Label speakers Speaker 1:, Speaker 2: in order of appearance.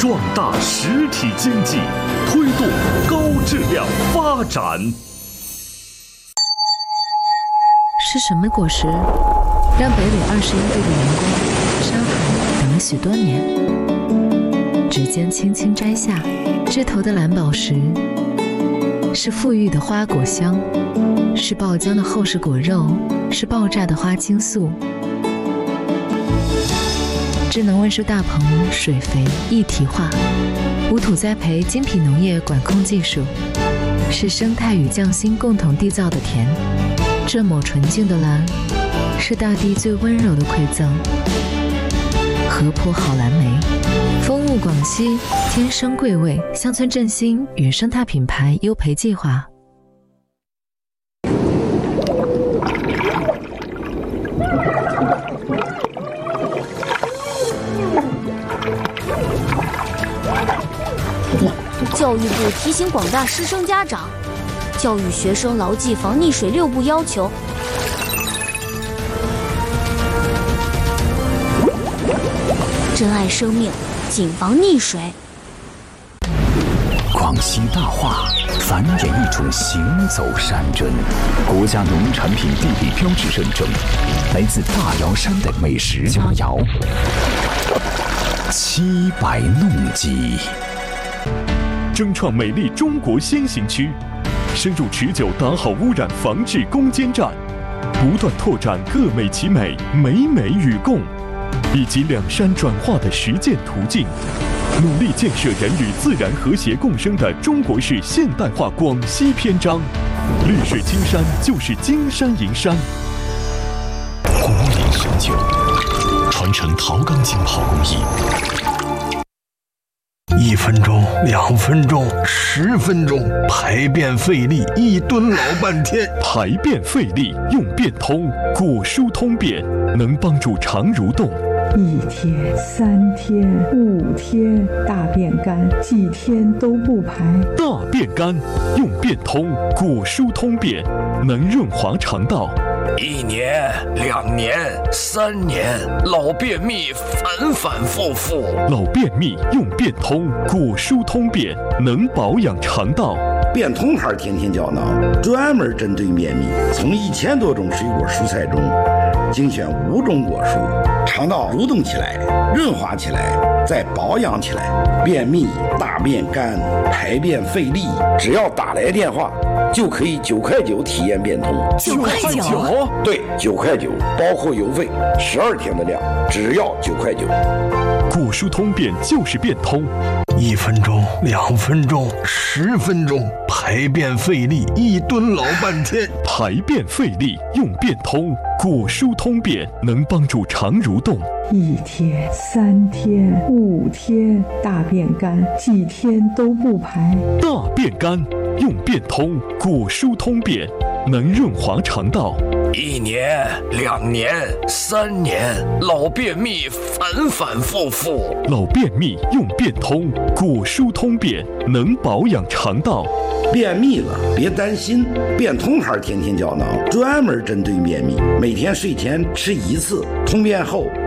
Speaker 1: 壮大实体经济，推动高质量发展。
Speaker 2: 是什么果实让北纬21度的阳光山海等了许多年？指尖轻轻摘下，枝头的蓝宝石，是馥郁的花果香，是爆浆的厚实果肉，是爆炸的花青素。智能温室大棚水肥一体化，无土栽培精品农业管控技术，是生态与匠心共同缔造的田。这抹纯净的蓝，是大地最温柔的馈赠。河坡好蓝莓，风物广西，天生贵味，乡村振兴与生态品牌优培计划。
Speaker 3: 教育部提醒广大师生家长，教育学生牢记防溺水6步要求。珍爱生命，谨防溺水。
Speaker 4: 广西大化繁衍一种行走山珍，国家农产品地理标志认证，来自大瑶山的美食佳肴700弄鸡。
Speaker 1: 争创美丽中国先行区，深入持久打好污染防治攻坚战，不断拓展各美其美、美美与共，以及两山转化的实践途径，努力建设人与自然和谐共生的中国式现代化广西篇章。绿水青山就是金山银山。
Speaker 5: 古岭深久，传承陶钢筋好工艺。
Speaker 6: 1分钟、2分钟、10分钟，排便费力，一蹲老半天。
Speaker 1: 排便费力用便通，果蔬通便，能帮助肠蠕动。
Speaker 7: 1天、3天、5天，大便干，几天都不排。
Speaker 1: 大便干用便通，果蔬通便，能润滑肠道。
Speaker 8: 1年、2年、3年，老便秘反反复复。
Speaker 1: 老便秘用便通，果蔬通便，能保养肠道。
Speaker 9: 便通牌天天胶囊专门针对便秘，从1000多种水果蔬菜中精选5种果蔬，肠道蠕动起来，润滑起来，再保养起来。便秘、大便干、排便费力，只要打来电话就可以9块9体验便通。
Speaker 2: 9块9？
Speaker 9: 对，9块9，包括邮费，12天的量，只要9块9。
Speaker 1: 果蔬通便就是便通。
Speaker 6: 1分钟、2分钟、10分钟，排便费力，一蹲老半天。
Speaker 1: 排便费力用便通，果蔬通便，能帮助肠蠕动。
Speaker 7: 1天、3天、5天，大便干，几天都不排。
Speaker 1: 大便干用便通，果蔬通便，能润滑肠道。
Speaker 8: 1年、2年、3年，老便秘反反复复。
Speaker 1: 老便秘用便通，果蔬通便，能保养肠道。
Speaker 9: 便秘了别担心，便通牌天天胶囊专门针对便秘，每天睡前吃1次，通便后